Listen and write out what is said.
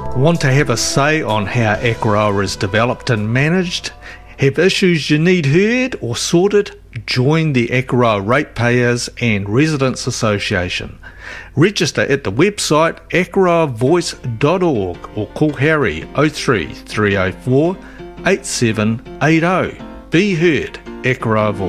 Want to have a say on how Akaroa is developed and managed? Have issues you need heard or sorted? Join the Akaroa Ratepayers and Residents Association. Register at the website akaroavoice.org or call Harry 03 304 8780. Be heard, Akaroa Voice.